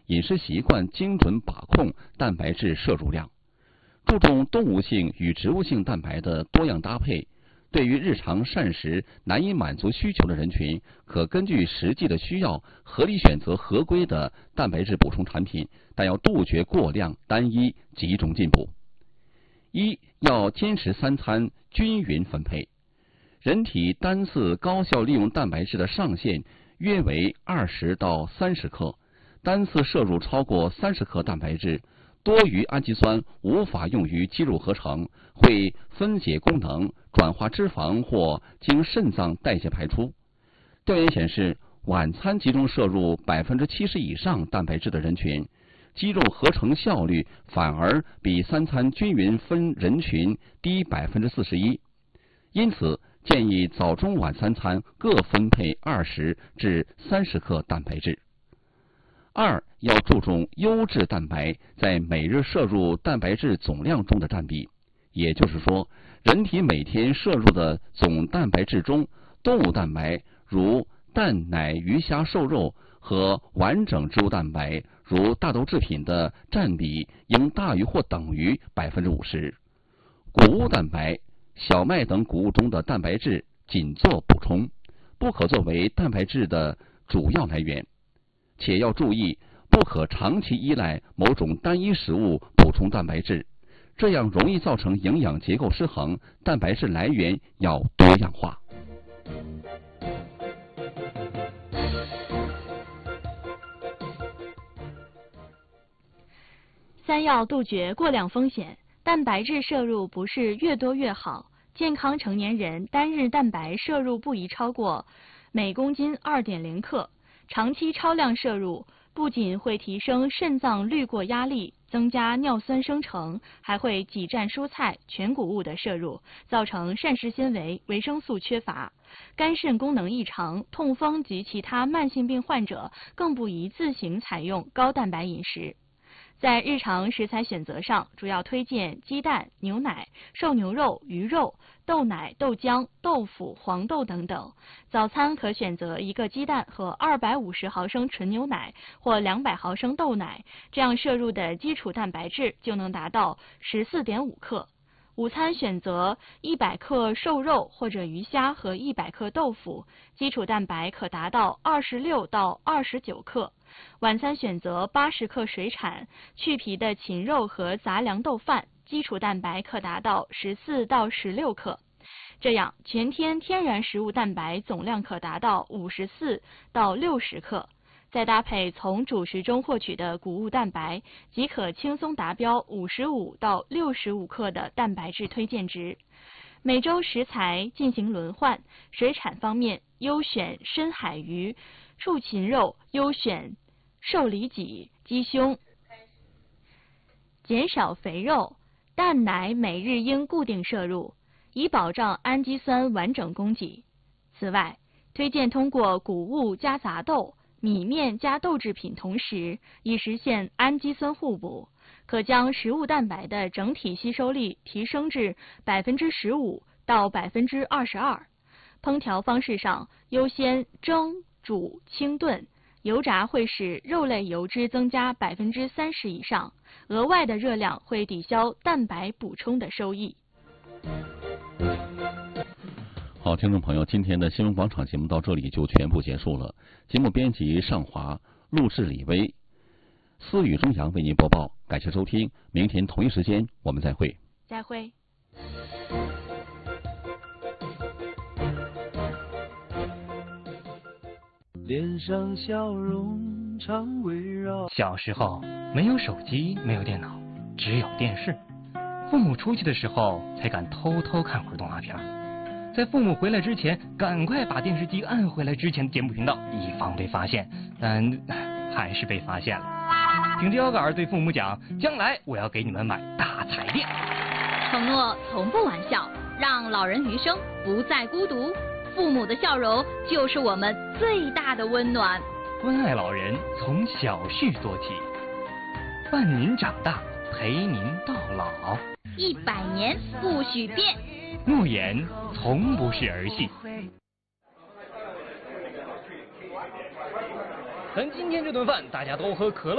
饮食习惯精准把控蛋白质摄入量，注重动物性与植物性蛋白的多样搭配。对于日常膳食难以满足需求的人群，可根据实际的需要，合理选择合规的蛋白质补充产品，但要杜绝过量、单一、集中进补。一、要坚持3餐均匀分配。人体单次高效利用蛋白质的上限约为20到30克，单次摄入超过30克蛋白质，多余氨基酸无法用于肌肉合成，会分解功能，转化脂肪或经肾脏代谢排出。调研显示，晚餐集中摄入70%以上蛋白质的人群，肌肉合成效率反而比3餐均匀分人群低41%。因此，建议早中晚3餐各分配20至30克蛋白质。2、要注重优质蛋白在每日摄入蛋白质总量中的占比，也就是说，人体每天摄入的总蛋白质中，动物蛋白如蛋、奶、鱼、虾、瘦肉和完整植物蛋白如大豆制品的占比应大于或等于50%。谷物蛋白、小麦等谷物中的蛋白质仅做补充，不可作为蛋白质的主要来源。且要注意，不可长期依赖某种单一食物补充蛋白质，这样容易造成营养结构失衡，蛋白质来源要多样化。 3要杜绝过量风险，蛋白质摄入不是越多越好，健康成年人单日蛋白摄入不宜超过每公斤2.0克。长期超量摄入不仅会提升肾脏滤过压力，增加尿酸生成，还会挤占蔬菜、全谷物的摄入，造成膳食纤维、维生素缺乏。肝肾功能异常、痛风及其他慢性病患者更不宜自行采用高蛋白饮食。在日常食材选择上，主要推荐鸡蛋、牛奶、瘦牛肉、鱼肉、豆奶、豆浆、豆腐、黄豆等等。早餐可选择1个鸡蛋和250毫升纯牛奶或200毫升豆奶，这样摄入的基础蛋白质就能达到14.5克。午餐选择100克瘦肉或者鱼虾和100克豆腐，基础蛋白可达到26到29克。晚餐选择80克水产、去皮的禽肉和杂粮豆饭，基础蛋白可达到14到16克。这样，全天天然食物蛋白总量可达到54到60克。再搭配从主食中获取的谷物蛋白，即可轻松达标55到65克的蛋白质推荐值。每周食材进行轮换，水产方面优选深海鱼，畜禽肉优选瘦里脊、鸡胸。减少肥肉，蛋奶每日应固定摄入，以保障氨基酸完整供给。此外，推荐通过谷物加杂豆、米面加豆制品同食，以实现氨基酸互补，可将食物蛋白的整体吸收力提升至15%到22%。烹调方式上，优先蒸、煮、清炖，油炸会使肉类油脂增加30%以上，额外的热量会抵消蛋白补充的收益。 好，听众朋友，今天的新闻广场节目到这里就全部结束了。节目编辑尚华，录制李威，思雨中阳为您播报。感谢收听，明天同一时间我们再会。 再会。 脸上笑容常围绕。 小时候没有手机，没有电脑，只有电视。父母出去的时候才敢偷偷看会儿动画片，在父母回来之前赶快把电视机按回来之前的节目频道，以防被发现，但还是被发现了。挺着腰杆对父母讲，将来我要给你们买大彩电。 承诺从不玩笑，让老人余生不再孤独。父母的笑容就是我们最大的温暖。 关爱老人从小事做起，伴您长大，陪您到老。 100年不许变， 诺言从不是儿戏。咱今天这顿饭大家都喝可乐。